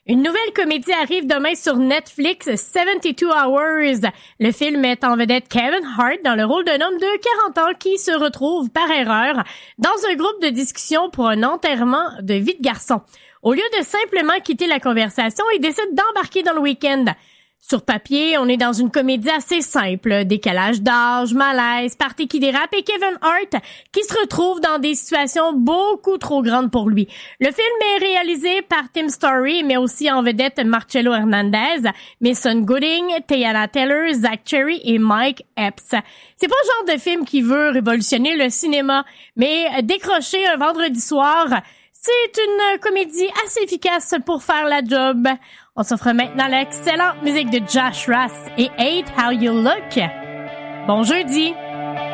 Une nouvelle comédie arrive demain sur Netflix, 72 Hours. Le film met en vedette Kevin Hart dans le rôle d'un homme de 40 ans qui se retrouve par erreur dans un groupe de discussion pour un enterrement de vie de garçon. Au lieu de simplement quitter la conversation, il décide d'embarquer dans le week-end. Sur papier, on est dans une comédie assez simple. Décalage d'âge, malaise, party qui dérape et Kevin Hart qui se retrouve dans des situations beaucoup trop grandes pour lui. Le film est réalisé par Tim Story, mais aussi en vedette Marcello Hernandez, Mason Gooding, Teyana Taylor, Zach Cherry et Mike Epps. C'est pas le genre de film qui veut révolutionner le cinéma, mais décrocher un vendredi soir, c'est une comédie assez efficace pour faire la job. On s'offre maintenant l'excellente musique de Josh Russ et Hate How You Look. Bon jeudi!